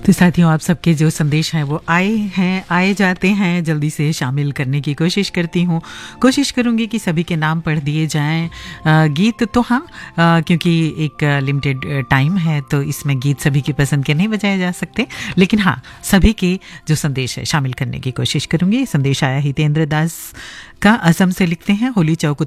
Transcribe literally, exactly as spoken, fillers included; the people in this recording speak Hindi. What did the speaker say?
तो साथियों, आप सबके जो संदेश हैं वो आए हैं, आए जाते हैं, जल्दी से शामिल करने की कोशिश करती हूँ। कोशिश करूँगी कि सभी के नाम पढ़ दिए जाएं। आ, गीत तो हाँ, आ, क्योंकि एक लिमिटेड टाइम है तो इसमें गीत सभी की पसंद के नहीं बजाए जा सकते, लेकिन हाँ, सभी के जो संदेश है शामिल करने की कोशिश करूँगी। संदेश आया हितेंद्र दास का, असम से लिखते हैं, होली चौक